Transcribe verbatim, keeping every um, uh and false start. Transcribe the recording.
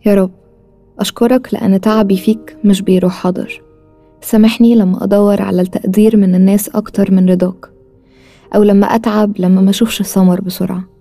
يا رب، أشكرك لأن تعبي فيك مش بيروح حضر. سامحني لما أدور على التقدير من الناس أكتر من رضاك، أو لما أتعب لما ما أشوفش الثمر بسرعة.